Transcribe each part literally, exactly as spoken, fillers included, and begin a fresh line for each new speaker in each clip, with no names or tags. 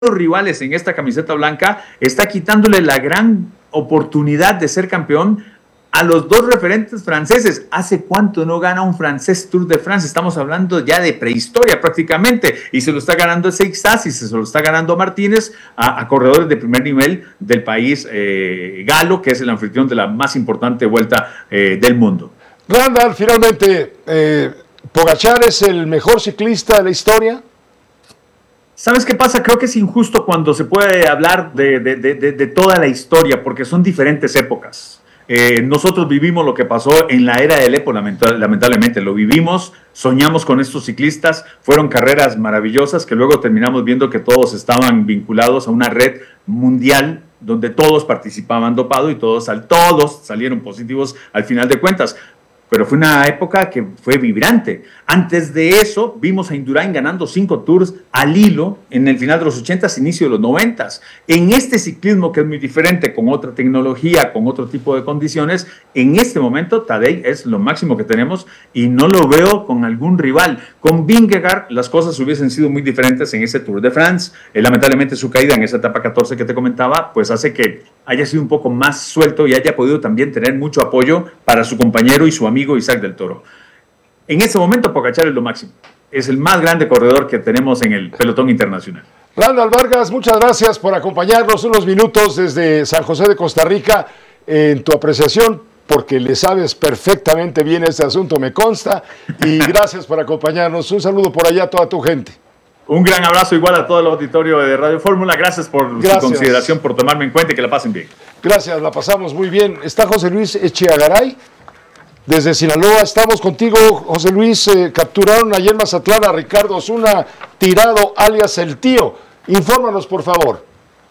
rivales en esta camiseta blanca, está quitándole la gran oportunidad de ser campeón a los dos referentes franceses. ¿Hace cuánto no gana un francés Tour de France? Estamos hablando ya de prehistoria prácticamente, y se lo está ganando Seixas y se lo está ganando Martínez a, a corredores de primer nivel del país eh, galo, que es el anfitrión de la más importante vuelta eh, del mundo.
Randall, finalmente, eh, ¿Pogačar es el mejor ciclista de la historia?
¿Sabes qué pasa? Creo que es injusto cuando se puede hablar de, de, de, de, de toda la historia, porque son diferentes épocas. Eh, nosotros vivimos lo que pasó en la era del Epo, lamentablemente, lo vivimos, soñamos con estos ciclistas, fueron carreras maravillosas que luego terminamos viendo que todos estaban vinculados a una red mundial donde todos participaban dopado y todos, todos salieron positivos al final de cuentas. Pero fue una época que fue vibrante. Antes de eso, vimos a Indurain ganando cinco tours al hilo en el final de los ochentas, inicio de los noventas. En este ciclismo, que es muy diferente, con otra tecnología, con otro tipo de condiciones, en este momento Tadej es lo máximo que tenemos y no lo veo con algún rival. Con Vingegaard las cosas hubiesen sido muy diferentes en ese Tour de France. Eh, lamentablemente su caída en esa etapa catorce que te comentaba, pues hace que haya sido un poco más suelto y haya podido también tener mucho apoyo para su compañero y su amigo Isaac del Toro. En este momento Pogačar es lo máximo, es el más grande corredor que tenemos en el pelotón internacional.
Randall Vargas, muchas gracias por acompañarnos unos minutos desde San José de Costa Rica en tu apreciación, porque le sabes perfectamente bien este asunto, me consta, y gracias por acompañarnos. Un saludo por allá a toda tu gente.
Un gran abrazo igual a todo el auditorio de Radio Fórmula. Gracias por gracias. su consideración, por tomarme en cuenta y que la pasen bien.
Gracias, la pasamos muy bien. Está José Luis Echeagaray desde Sinaloa. Estamos contigo, José Luis. Eh, capturaron ayer en Mazatlán a Ricardo Osuna Tirado, alias El Tío. Infórmanos, por favor.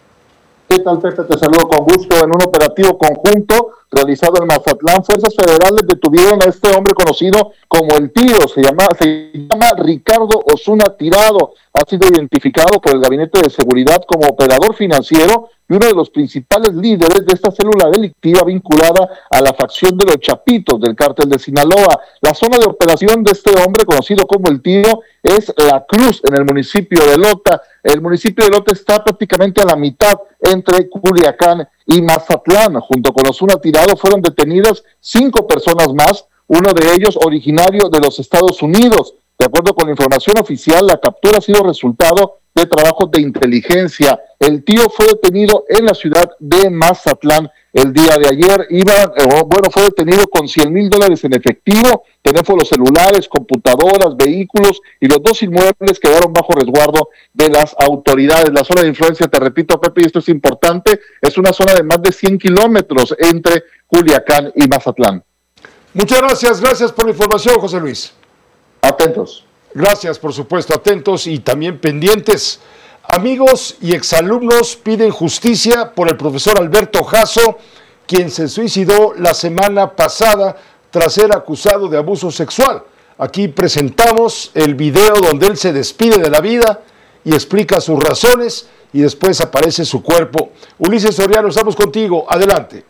¿Qué tal, Pepe? Te saludo con gusto. En un operativo conjunto realizado en Mazatlán, fuerzas federales detuvieron a este hombre conocido como El Tío. Se llama, se llama Ricardo Osuna Tirado. Ha sido identificado por el Gabinete de Seguridad como operador financiero y uno de los principales líderes de esta célula delictiva vinculada a la facción de los Chapitos del cártel de Sinaloa. La zona de operación de este hombre, conocido como El Tío, es La Cruz, en el municipio de Lota. El municipio de Lota está prácticamente a la mitad entre Culiacán y Mazatlán. Junto con Osuna Tirado fueron detenidas cinco personas más, uno de ellos originario de los Estados Unidos. De acuerdo con la información oficial, la captura ha sido resultado de trabajos de inteligencia. El Tío fue detenido en la ciudad de Mazatlán el día de ayer. Iba, eh, bueno, fue detenido con cien mil dólares en efectivo, teléfonos celulares, computadoras, vehículos, y los dos inmuebles quedaron bajo resguardo de las autoridades. La zona de influencia, te repito, Pepe, y esto es importante, es una zona de más de cien kilómetros entre Culiacán y Mazatlán.
Muchas gracias, gracias por la información, José Luis.
Atentos.
Gracias, por supuesto, atentos y también pendientes. Amigos y exalumnos piden justicia por el profesor Alberto Jasso, quien se suicidó la semana pasada tras ser acusado de abuso sexual. Aquí presentamos el video donde él se despide de la vida y explica sus razones y después aparece su cuerpo. Ulises Soriano, estamos contigo, adelante.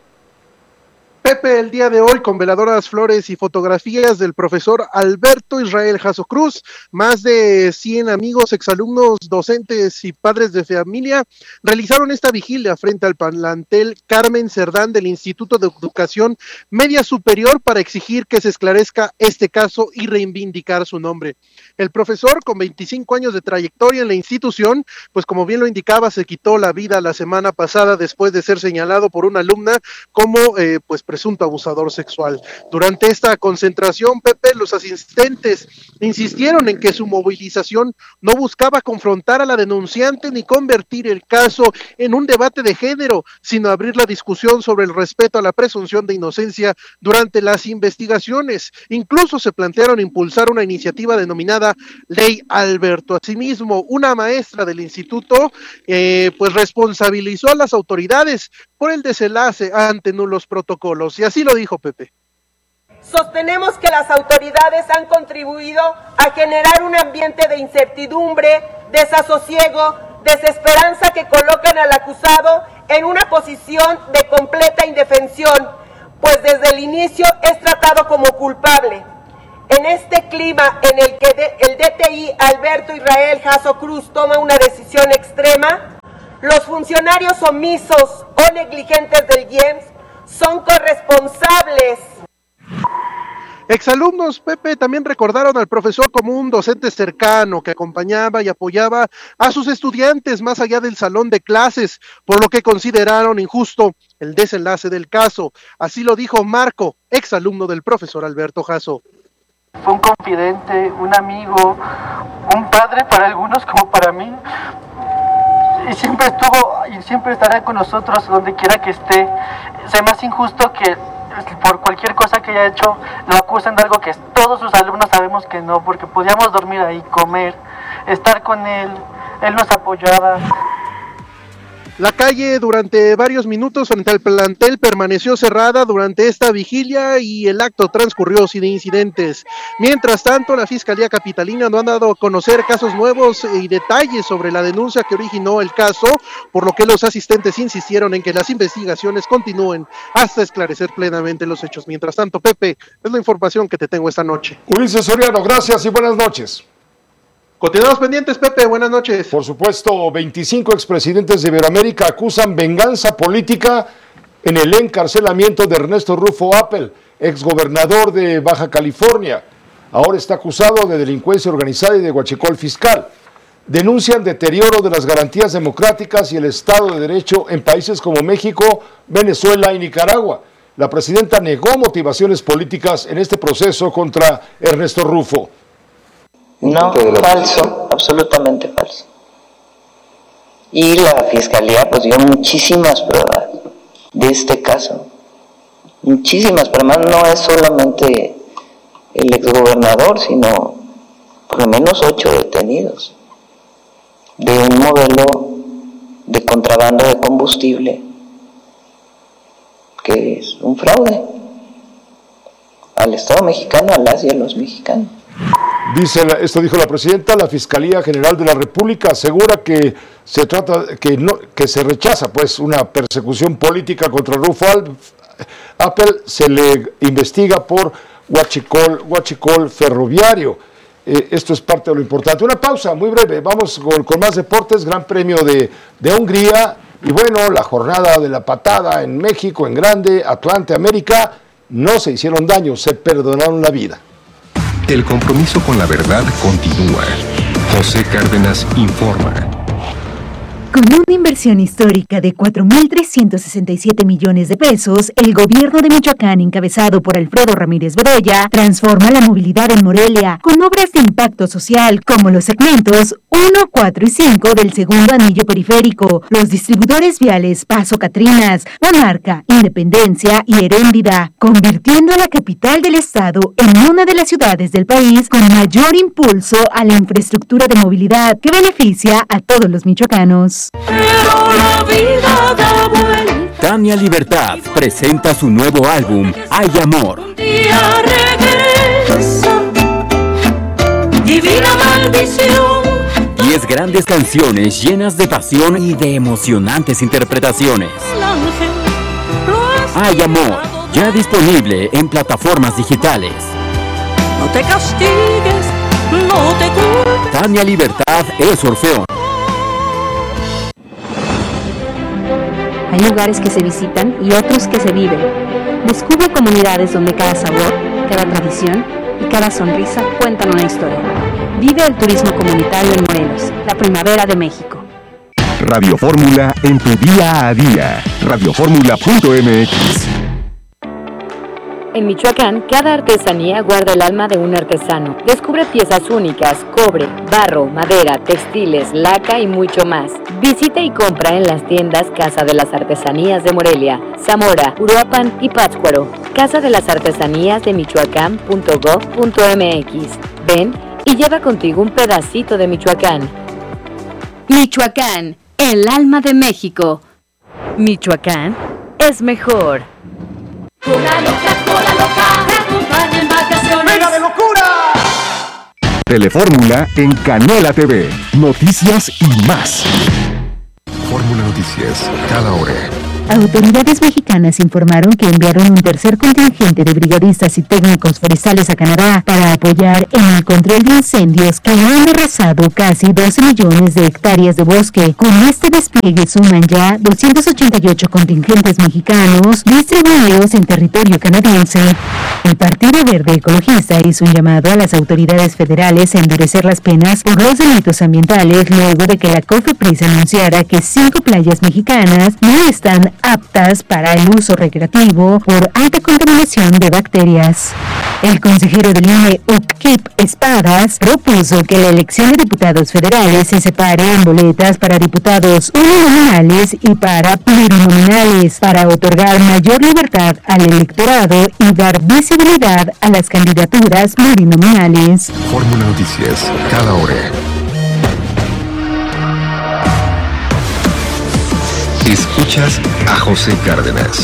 Pepe, el día de hoy con veladoras, flores y fotografías del profesor Alberto Israel Jasso Cruz, más de cien amigos, exalumnos, docentes y padres de familia realizaron esta vigilia frente al plantel Carmen Cerdán del Instituto de Educación Media Superior para exigir que se esclarezca este caso y reivindicar su nombre. El profesor, con veinticinco años de trayectoria en la institución, pues como bien lo indicaba, se quitó la vida la semana pasada después de ser señalado por una alumna como eh, pues presunto abusador sexual. Durante esta concentración, Pepe, los asistentes insistieron en que su movilización no buscaba confrontar a la denunciante ni convertir el caso en un debate de género, sino abrir la discusión sobre el respeto a la presunción de inocencia durante las investigaciones. Incluso se plantearon impulsar una iniciativa denominada Ley Alberto. Asimismo, una maestra del instituto eh, pues responsabilizó a las autoridades por el desenlace ante nulos protocolos. Y así lo dijo Pepe.
Sostenemos que las autoridades han contribuido a generar un ambiente de incertidumbre, desasosiego, desesperanza que colocan al acusado en una posición de completa indefensión, pues desde el inicio es tratado como culpable. En este clima en el que de, el D T I Alberto Israel Jasso Cruz toma una decisión extrema, los funcionarios omisos o negligentes del I E M S son corresponsables.
Exalumnos, Pepe, también recordaron al profesor como un docente cercano que acompañaba y apoyaba a sus estudiantes más allá del salón de clases, por lo que consideraron injusto el desenlace del caso. Así lo dijo Marco, exalumno del profesor Alberto Jasso.
Fue un confidente, un amigo, un padre para algunos como para mí. Y siempre estuvo y siempre estará con nosotros donde quiera que esté. Se me hace injusto que por cualquier cosa que haya hecho lo acusen de algo que todos sus alumnos sabemos que no, porque podíamos dormir ahí, comer, estar con él, él nos apoyaba.
La calle durante varios minutos frente al plantel permaneció cerrada durante esta vigilia y el acto transcurrió sin incidentes. Mientras tanto, la Fiscalía Capitalina no ha dado a conocer casos nuevos y detalles sobre la denuncia que originó el caso, por lo que los asistentes insistieron en que las investigaciones continúen hasta esclarecer plenamente los hechos. Mientras tanto, Pepe, es la información que te tengo esta noche.
Ulises Soriano, gracias y buenas noches.
Continuamos pendientes, Pepe, buenas noches.
Por supuesto, veinticinco expresidentes de Iberoamérica acusan venganza política en el encarcelamiento de Ernesto Rufo Appel, exgobernador de Baja California. Ahora está acusado de delincuencia organizada y de huachicol fiscal. Denuncian deterioro de las garantías democráticas y el Estado de Derecho en países como México, Venezuela y Nicaragua. La presidenta negó motivaciones políticas en este proceso contra Ernesto Rufo.
No, falso, absolutamente falso. Y la Fiscalía pues dio muchísimas pruebas de este caso. Muchísimas, pero además no es solamente el exgobernador, sino por lo menos ocho detenidos de un modelo de contrabando de combustible que es un fraude al Estado mexicano, a las y a los mexicanos.
Dice, esto dijo la presidenta, la Fiscalía General de la República asegura que se trata, que no, que se rechaza pues una persecución política contra Rufo Appel, se le investiga por huachicol, huachicol ferroviario. Eh, esto es parte de lo importante. Una pausa muy breve, vamos con, con más deportes, Gran Premio de, de Hungría, y bueno, la jornada de la patada en México, en grande, Atlante, América, no se hicieron daño, se perdonaron la vida.
El compromiso con la verdad continúa. José Cárdenas informa.
Con una inversión histórica de cuatro mil trescientos sesenta y siete millones de pesos, el gobierno de Michoacán, encabezado por Alfredo Ramírez Bedoya, transforma la movilidad en Morelia, con obras de impacto social como los segmentos uno, cuatro y cinco del segundo anillo periférico, los distribuidores viales Paso Catrinas, Monarca, Independencia y Heréndida, convirtiendo a la capital del estado en una de las ciudades del país con mayor impulso a la infraestructura de movilidad que beneficia a todos los michoacanos.
Tania Libertad presenta su nuevo álbum, Hay Amor.
Divina maldición.
Diez grandes canciones llenas de pasión y de emocionantes interpretaciones. Hay Amor, ya disponible en plataformas digitales.
No te castigues, no te culpes.
Tania Libertad es Orfeón.
Hay lugares que se visitan y otros que se viven. Descubre comunidades donde cada sabor, cada tradición y cada sonrisa cuentan una historia. Vive el turismo comunitario en Morelos, la primavera de México.
Radio Fórmula en tu día a día. radio fórmula punto m x.
En Michoacán, cada artesanía guarda el alma de un artesano. Descubre piezas únicas, cobre, barro, madera, textiles, laca y mucho más. Visita y compra en las tiendas Casa de las Artesanías de Morelia, Zamora, Uruapan y Pátzcuaro. Casa de las Artesanías de Michoacán punto gob punto m x. Ven y lleva contigo un pedacito de Michoacán.
Michoacán, el alma de México. Michoacán es mejor.
Una loca, toda loca, te acompaña en vacaciones. ¡Venga de locura!
Telefórmula en Canela T V. Noticias y más. Fórmula Noticias, cada hora.
Autoridades mexicanas informaron que enviaron un tercer contingente de brigadistas y técnicos forestales a Canadá para apoyar en el control de incendios que ya han arrasado casi doce millones de hectáreas de bosque. Con este despliegue suman ya doscientos ochenta y ocho contingentes mexicanos distribuidos en territorio canadiense. El Partido Verde Ecologista hizo un llamado a las autoridades federales a endurecer las penas por los delitos ambientales luego de que la COFEPRIS anunciara que cinco playas mexicanas no están aptas para el uso recreativo por alta contaminación de bacterias. El consejero del I N E, Ukip Espadas, propuso que la elección de diputados federales se separe en boletas para diputados uninominales y para plurinominales, para otorgar mayor libertad al electorado y dar visibilidad a las candidaturas plurinominales.
Fórmula Noticias, cada hora. Escuchas a José Cárdenas.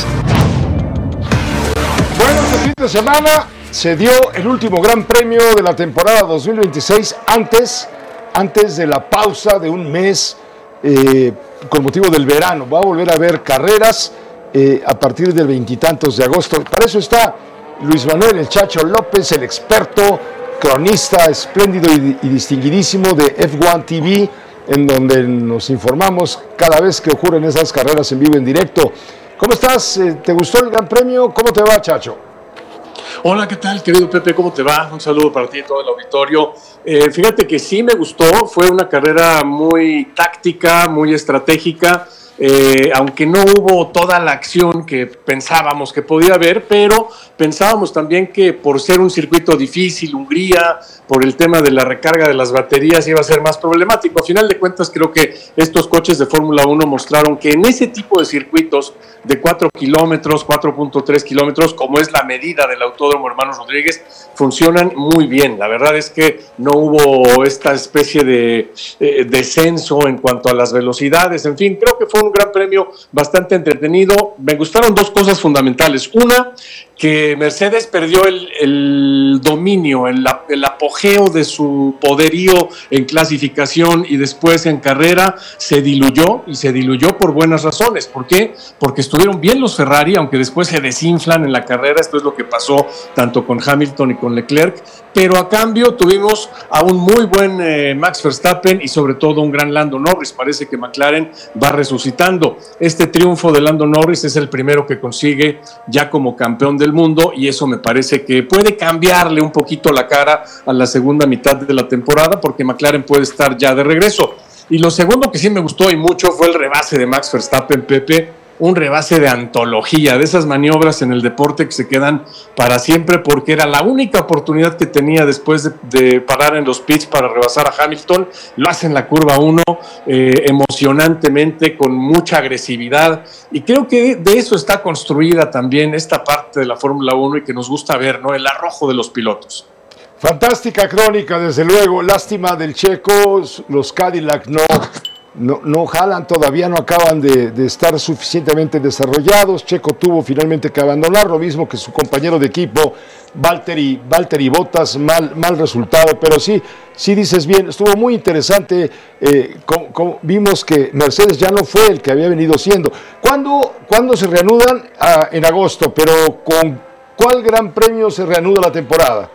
Bueno, este fin de semana se dio el último gran premio de la temporada dos mil veintiséis antes, antes de la pausa de un mes eh, con motivo del verano. Va a volver a haber carreras eh, a partir del veintitantos de agosto. Para eso está Luis Manuel El Chacho López, el experto, cronista espléndido y, y distinguidísimo de F uno T V, en donde nos informamos cada vez que ocurren esas carreras en vivo, en directo. ¿Cómo estás? ¿Te gustó el Gran Premio? ¿Cómo te va, Chacho?
Hola, ¿qué tal, querido Pepe? ¿Cómo te va? Un saludo para ti y todo el auditorio. Eh, fíjate que sí me gustó, fue una carrera muy táctica, muy estratégica, eh, aunque no hubo toda la acción que pensábamos que podía haber, pero pensábamos también que por ser un circuito difícil, Hungría, por el tema de la recarga de las baterías iba a ser más problemático. A final de cuentas, creo que estos coches de Fórmula uno mostraron que en ese tipo de circuitos de cuatro kilómetros, cuatro punto tres kilómetros, como es la medida del Autódromo Hermanos Rodríguez, funcionan muy bien. La verdad es que no hubo esta especie de eh, descenso en cuanto a las velocidades. En fin, creo que fue un gran premio bastante entretenido. Me gustaron dos cosas fundamentales. Una, que Mercedes perdió el, el dominio, el, el apogeo de su poderío en clasificación y después en carrera se diluyó, y se diluyó por buenas razones. ¿Por qué? Porque estuvieron bien los Ferrari, aunque después se desinflan en la carrera. Esto es lo que pasó tanto con Hamilton y con Leclerc, pero a cambio tuvimos a un muy buen eh, Max Verstappen y sobre todo un gran Lando Norris. Parece que McLaren va resucitando. Este triunfo de Lando Norris es el primero que consigue ya como campeón del mundo, y eso me parece que puede cambiarle un poquito la cara a la segunda mitad de la temporada, porque McLaren puede estar ya de regreso. Y lo segundo que sí me gustó y mucho fue el rebase de Max Verstappen, Pepe, un rebase de antología, de esas maniobras en el deporte que se quedan para siempre, porque era la única oportunidad que tenía después de, de parar en los pits para rebasar a Hamilton. Lo hace en la curva uno, eh, emocionantemente, con mucha agresividad, y creo que de eso está construida también esta parte de la Fórmula uno y que nos gusta ver, ¿no? El arrojo de los pilotos.
Fantástica crónica, desde luego. Lástima del Checo, los Cadillac no... No, no jalan todavía, no acaban de, de estar suficientemente desarrollados. Checo tuvo finalmente que abandonar, lo mismo que su compañero de equipo, Valtteri, Valtteri Bottas, mal, mal resultado, pero sí, sí dices bien, estuvo muy interesante. Eh, como, como vimos que Mercedes ya no fue el que había venido siendo. ¿Cuándo, ¿cuándo se reanudan? Ah, en agosto, pero ¿con cuál gran premio se reanuda la temporada?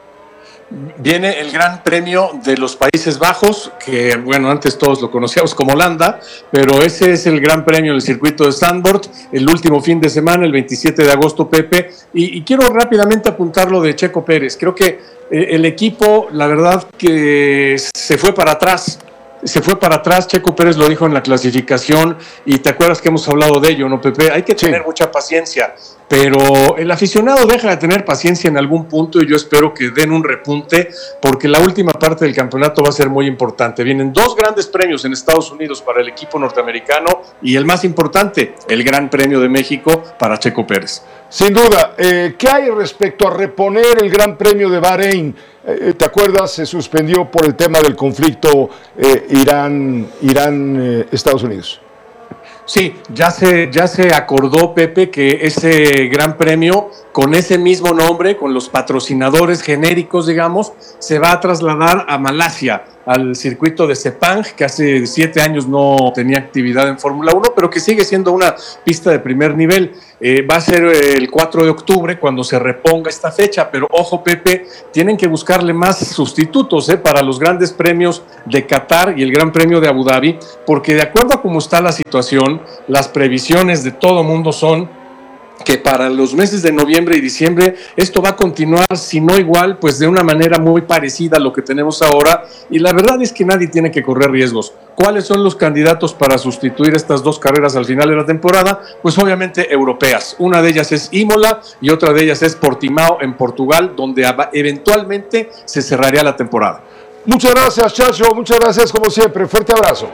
Viene el Gran Premio de los Países Bajos, que bueno, antes todos lo conocíamos como Holanda, pero ese es el Gran Premio del circuito de Zandvoort, el último fin de semana, el veintisiete de agosto, Pepe, y, y quiero rápidamente apuntar lo de Checo Pérez. Creo que eh, el equipo, la verdad que se fue para atrás, se fue para atrás. Checo Pérez lo dijo en la clasificación, y te acuerdas que hemos hablado de ello, ¿no, Pepe? Hay que tener sí. mucha paciencia, pero el aficionado deja de tener paciencia en algún punto, y yo espero que den un repunte, porque la última parte del campeonato va a ser muy importante. Vienen dos grandes premios en Estados Unidos para el equipo norteamericano, y el más importante, el Gran Premio de México para Checo Pérez.
Sin duda. Eh, ¿qué hay respecto a reponer el Gran Premio de Bahrein? Eh, ¿Te acuerdas? Se suspendió por el tema del conflicto eh, Irán, Irán eh, Estados Unidos.
Sí, ya se, ya se acordó, Pepe, que ese gran premio, con ese mismo nombre, con los patrocinadores genéricos, digamos, se va a trasladar a Malasia. al circuito de Sepang, que hace siete años no tenía actividad en Fórmula uno, pero que sigue siendo una pista de primer nivel. Eh, va a ser el cuatro de octubre cuando se reponga esta fecha, pero ojo, Pepe, tienen que buscarle más sustitutos eh, para los grandes premios de Qatar y el Gran Premio de Abu Dhabi, porque de acuerdo a cómo está la situación, las previsiones de todo mundo son que para los meses de noviembre y diciembre esto va a continuar, si no igual, pues de una manera muy parecida a lo que tenemos ahora, y la verdad es que nadie tiene que correr riesgos. ¿Cuáles son los candidatos para sustituir estas dos carreras al final de la temporada? Pues obviamente europeas. Una de ellas es Imola y otra de ellas es Portimao en Portugal, donde eventualmente se cerraría la temporada.
Muchas gracias, Chacho, muchas gracias como siempre, fuerte abrazo.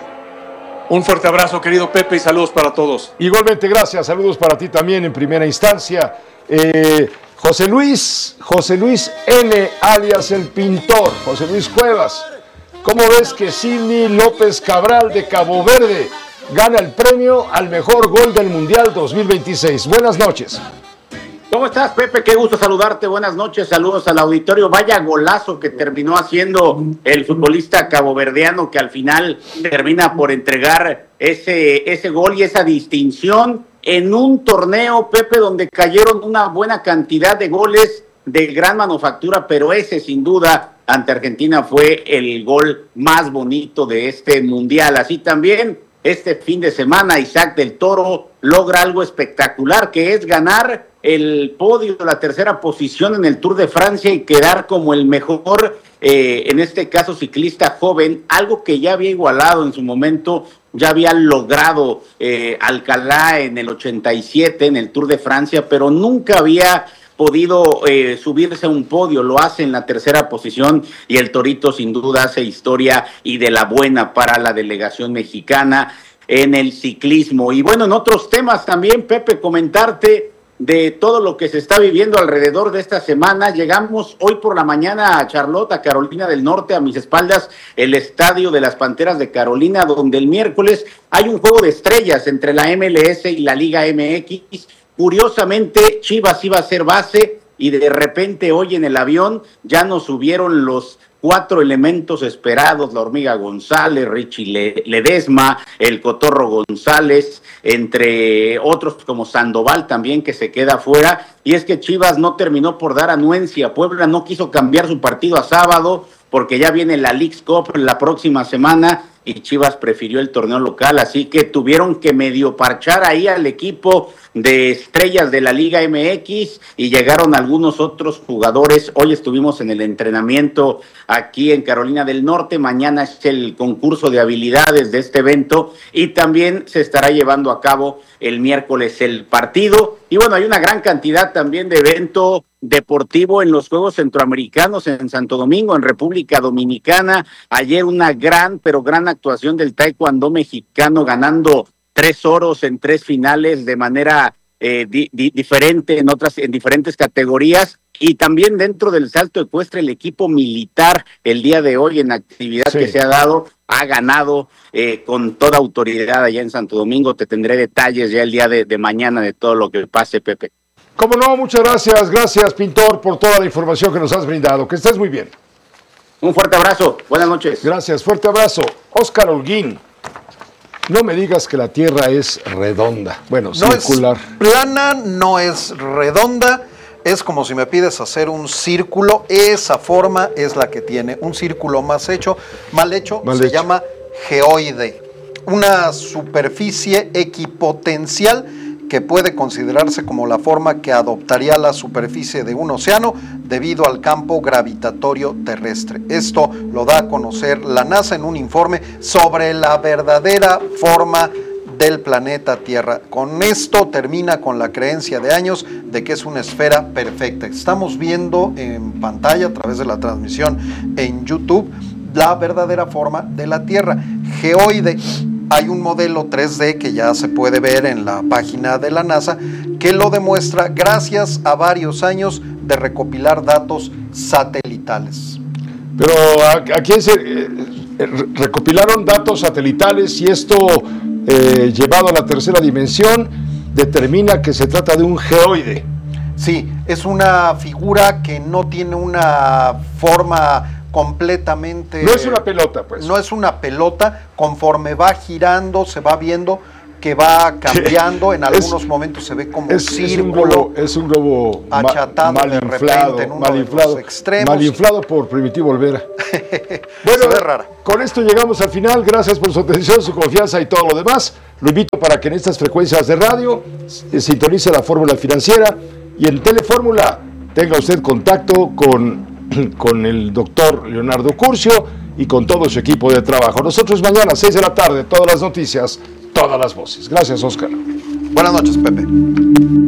Un fuerte abrazo, querido Pepe, y saludos para todos.
Igualmente, gracias. Saludos para ti también en primera instancia. Eh, José Luis, José Luis N., alias El Pintor, José Luis Cuevas. ¿Cómo ves que Sidney López Cabral de Cabo Verde gana el premio al mejor gol del Mundial dos mil veintiséis? Buenas noches.
¿Cómo estás, Pepe? Qué gusto saludarte. Buenas noches, saludos al auditorio. Vaya golazo que terminó haciendo el futbolista caboverdiano, que al final termina por entregar ese, ese gol y esa distinción en un torneo, Pepe, donde cayeron una buena cantidad de goles de gran manufactura, pero ese sin duda ante Argentina fue el gol más bonito de este mundial. Así también este fin de semana Isaac del Toro logra algo espectacular, que es ganar el podio, la tercera posición en el Tour de Francia y quedar como el mejor, eh, en este caso ciclista joven, algo que ya había igualado en su momento, ya había logrado eh, Alcalá en el ochenta y siete en el Tour de Francia, pero nunca había podido eh, subirse a un podio. Lo hace en la tercera posición y el Torito sin duda hace historia y de la buena para la delegación mexicana en el ciclismo. Y bueno, en otros temas también, Pepe, comentarte de todo lo que se está viviendo alrededor de esta semana. Llegamos hoy por la mañana a Charlotte, a Carolina del Norte, a mis espaldas el estadio de las Panteras de Carolina, donde el miércoles hay un juego de estrellas entre la M L S y la Liga M X. Curiosamente, Chivas iba a ser base y de repente hoy en el avión ya nos subieron los cuatro elementos esperados: la Hormiga González, Richie Ledesma, el Cotorro González, entre otros como Sandoval también, que se queda fuera. Y es que Chivas no terminó por dar anuencia. Puebla no quiso cambiar su partido a sábado porque ya viene la Leagues Cup la próxima semana y Chivas prefirió el torneo local, así que tuvieron que medio parchar ahí al equipo de estrellas de la Liga M X y llegaron algunos otros jugadores. Hoy estuvimos en el entrenamiento aquí en Carolina del Norte, mañana es el concurso de habilidades de este evento y también se estará llevando a cabo el miércoles el partido. Y bueno, hay una gran cantidad también de evento deportivo en los Juegos Centroamericanos en Santo Domingo, en República Dominicana. Ayer una gran, pero gran actuación del taekwondo mexicano, ganando tres oros en tres finales de manera eh, di, di, diferente en otras, en diferentes categorías. Y también dentro del salto ecuestre, el equipo militar el día de hoy en actividad sí. que se ha dado, ha ganado eh, con toda autoridad allá en Santo Domingo. Te tendré detalles ya el día de, de mañana de todo lo que pase, Pepe.
Cómo no, muchas gracias, gracias Pintor por toda la información que nos has brindado, que estés muy bien.
Un fuerte abrazo, buenas noches.
Gracias, fuerte abrazo. Óscar Holguín, no me digas que la Tierra es redonda, bueno,
no
circular.
Es plana, no es redonda, es como si me pides hacer un círculo, esa forma es la que tiene, un círculo más hecho, mal hecho, mal se hecho. llama geoide, una superficie equipotencial que puede considerarse como la forma que adoptaría la superficie de un océano debido al campo gravitatorio terrestre. Esto lo da a conocer la NASA en un informe sobre la verdadera forma del planeta Tierra. Con esto termina con la creencia de años de que es una esfera perfecta. Estamos viendo en pantalla a través de la transmisión en YouTube la verdadera forma de la Tierra, geoide. Hay un modelo tres D que ya se puede ver en la página de la NASA que lo demuestra gracias a varios años de recopilar datos satelitales.
Pero aquí se eh, recopilaron datos satelitales y esto eh, llevado a la tercera dimensión determina que se trata de un geoide.
Sí, es una figura que no tiene una forma completamente...
No es una pelota, pues.
No es una pelota, conforme va girando, se va viendo que va cambiando, en algunos es, momentos se ve como
es,
círculo.
Es un globo, es un globo
achatado
mal, mal
de
inflado,
repente en uno
mal
de
inflado,
los extremos.
Mal inflado por Primitivo Olvera. Bueno,
se ve rara.
Con esto llegamos al final. Gracias por su atención, su confianza y todo lo demás. Lo invito para que en estas frecuencias de radio sintonice la Fórmula Financiera y en Telefórmula tenga usted contacto con, con el doctor Leonardo Curcio y con todo su equipo de trabajo. Nosotros mañana, seis de la tarde, todas las noticias, todas las voces. Gracias, Oscar.
Buenas noches, Pepe.